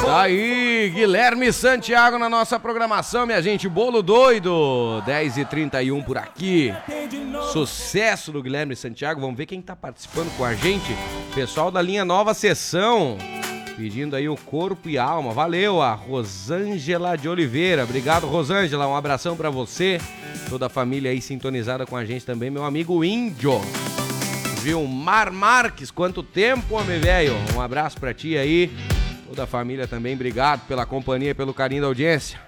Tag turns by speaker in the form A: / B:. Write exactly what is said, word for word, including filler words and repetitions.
A: Daí, Guilherme Santiago na nossa programação, minha gente, bolo doido, dez e trinta e um por aqui. Sucesso do Guilherme Santiago, vamos ver quem tá participando com a gente. Pessoal da linha Nova Sessão, pedindo aí o corpo e alma, valeu, a Rosângela de Oliveira, obrigado Rosângela, um abração pra você, toda a família aí sintonizada com a gente também, meu amigo Índio. Vilmar Marques, quanto tempo, homem velho, um abraço pra ti aí. Toda a família também, obrigado pela companhia, pelo carinho da audiência.